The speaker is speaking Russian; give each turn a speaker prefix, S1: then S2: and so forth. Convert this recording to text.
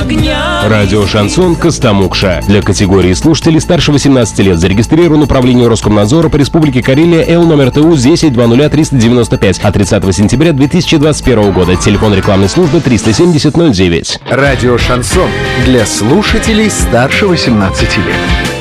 S1: огня.
S2: Радио «Шансон» Костомукша. Для категории слушателей старше 18 лет зарегистрирован управление Роскомнадзора по Республике Карелия Л номер ТУ 10-20395 от 30 сентября 2021 года. Телефон рекламной службы 370 09.
S3: Радио «Шансон» для слушателей старше 18 лет.